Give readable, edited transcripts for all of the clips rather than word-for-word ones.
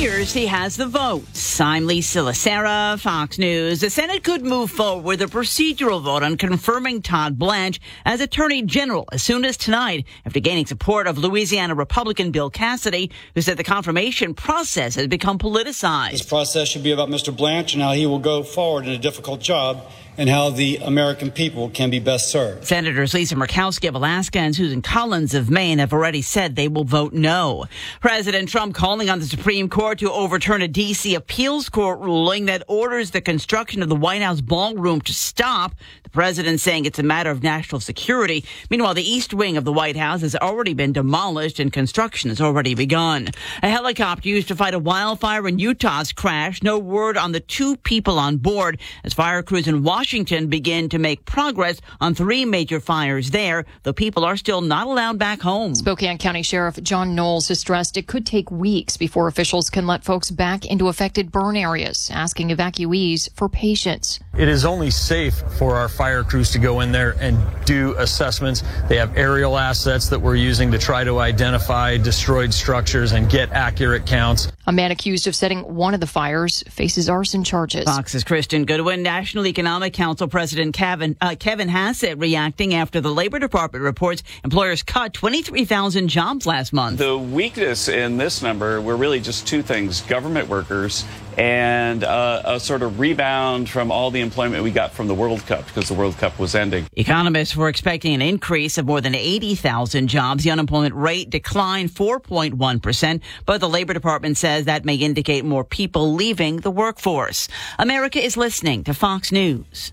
appears he has the votes. I'm Lisa Lacera, Fox News. The Senate could move forward with a procedural vote on confirming Todd Blanche as Attorney General as soon as tonight, after gaining support of Louisiana Republican Bill Cassidy, who said the confirmation process has become politicized. This process should be about Mr. Blanche and how he will go forward in a difficult job and how the American people can be best served. Senators Lisa Murkowski of Alaska and Susan Collins of Maine have already said they will vote no. President Trump calling on the Supreme Court to overturn a D.C. appeals court ruling that orders the construction of the White House ballroom to stop. The president saying it's a matter of national security. Meanwhile, the East Wing of the White House has already been demolished and construction has already begun. A helicopter used to fight a wildfire in Utah has crashed. No word on the 2 people on board as fire crews in Washington begin to make progress on 3 major fires there, though people are still not allowed back home. Spokane County Sheriff John Knowles has stressed it could take weeks before officials can let folks back into affected burn areas, asking evacuees for patience. It is only safe for our fire crews to go in there and do assessments. They have aerial assets that we're using to try to identify destroyed structures and get accurate counts. A man accused of setting one of the fires faces arson charges. Fox's Kristen Goodwin. National Economic Council President Kevin Hassett reacting after the Labor Department reports employers cut 23,000 jobs last month. The weakness in this number were really just 2 things: government workers and a sort of rebound from all the employment we got from the World Cup, because the World Cup was ending. Economists were expecting an increase of more than 80,000 jobs. The unemployment rate declined 4.1%, but the Labor Department says that may indicate more people leaving the workforce. America is listening to Fox News.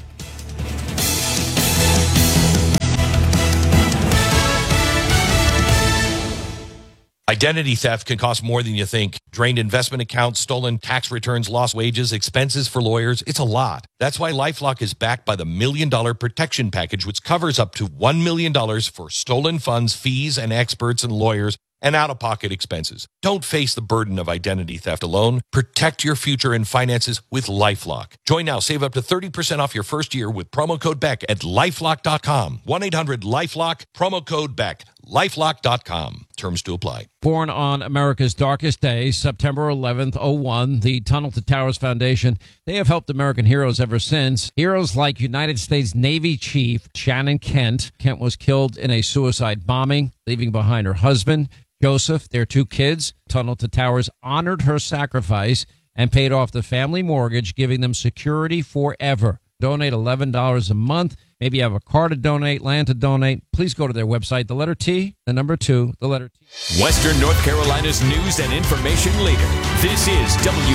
Identity theft can cost more than you think. Drained investment accounts, stolen tax returns, lost wages, expenses for lawyers. It's a lot. That's why LifeLock is backed by the $1 Million Protection Package, which covers up to $1 million for stolen funds, fees, and experts and lawyers and out-of-pocket expenses. Don't face the burden of identity theft alone. Protect your future and finances with LifeLock. Join now. Save up to 30% off your first year with promo code BECK at LifeLock.com. 1-800-LifeLock, promo code BECK. LifeLock.com. Terms to apply. Born on America's darkest day, September 11th, 01, the Tunnel to Towers Foundation, they have helped American heroes ever since. Heroes like United States Navy Chief Shannon Kent. Kent was killed in a suicide bombing, leaving behind her husband, Joseph, their 2 kids. Tunnel to Towers honored her sacrifice and paid off the family mortgage, giving them security forever. Donate $11 a month. Maybe you have a car to donate, land to donate. Please go to their website, the letter T, the number 2, the letter T. Western North Carolina's news and information leader. This is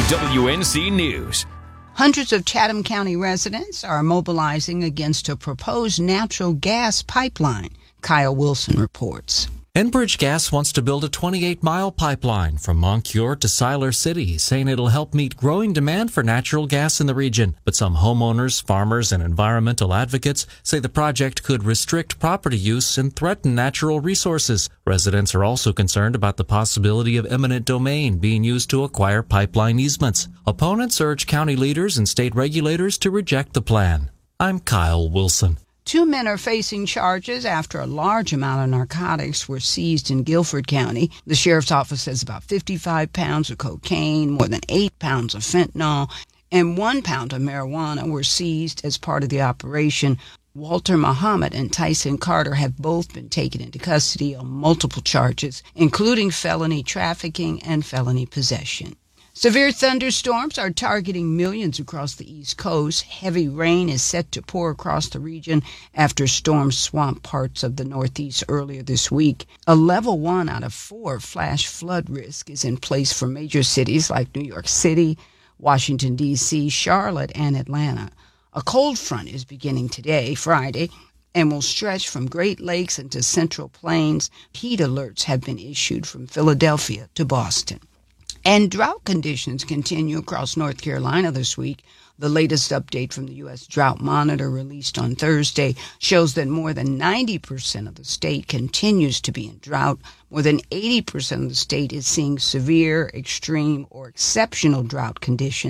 WWNC News. Hundreds of Chatham County residents are mobilizing against a proposed natural gas pipeline. Kyle Wilson reports. Enbridge Gas wants to build a 28-mile pipeline from Moncure to Siler City, saying it'll help meet growing demand for natural gas in the region. But some homeowners, farmers, and environmental advocates say the project could restrict property use and threaten natural resources. Residents are also concerned about the possibility of eminent domain being used to acquire pipeline easements. Opponents urge county leaders and state regulators to reject the plan. I'm Kyle Wilson. 2 men are facing charges after a large amount of narcotics were seized in Guilford County. The sheriff's office says about 55 pounds of cocaine, more than 8 pounds of fentanyl, and 1 pound of marijuana were seized as part of the operation. Walter Muhammad and Tyson Carter have both been taken into custody on multiple charges, including felony trafficking and felony possession. Severe thunderstorms are targeting millions across the East Coast. Heavy rain is set to pour across the region after storms swamped parts of the Northeast earlier this week. A level 1 out of 4 flash flood risk is in place for major cities like New York City, Washington, D.C., Charlotte, and Atlanta. A cold front is beginning today, Friday, and will stretch from Great Lakes into Central Plains. Heat alerts have been issued from Philadelphia to Boston. And drought conditions continue across North Carolina this week. The latest update from the U.S. Drought Monitor released on Thursday shows that more than 90% of the state continues to be in drought. More than 80% of the state is seeing severe, extreme, or exceptional drought conditions.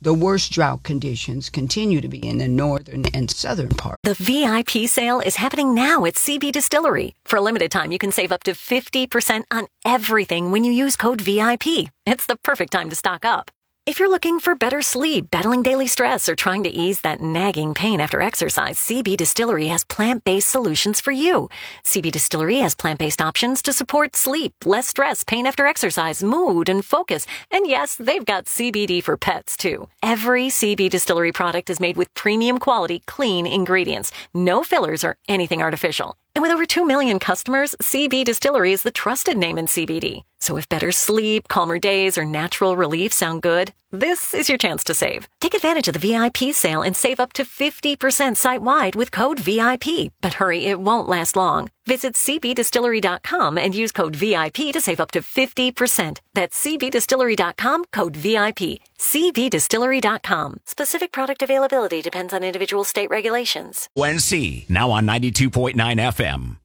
The worst drought conditions continue to be in the northern and southern part. The VIP sale is happening now at CB Distillery. For a limited time, you can save up to 50% on everything when you use code VIP. It's the perfect time to stock up. If you're looking for better sleep, battling daily stress, or trying to ease that nagging pain after exercise, CB Distillery has plant-based solutions for you. CB Distillery has plant-based options to support sleep, less stress, pain after exercise, mood, and focus. And yes, they've got CBD for pets, too. Every CB Distillery product is made with premium quality, clean ingredients. No fillers or anything artificial. And with over 2 million customers, CB Distillery is the trusted name in CBD. So if better sleep, calmer days, or natural relief sound good, this is your chance to save. Take advantage of the VIP sale and save up to 50% site-wide with code VIP. But hurry, it won't last long. Visit cbdistillery.com and use code VIP to save up to 50%. That's cbdistillery.com, code VIP. cbdistillery.com. Specific product availability depends on individual state regulations. ONC, now on 92.9 FM.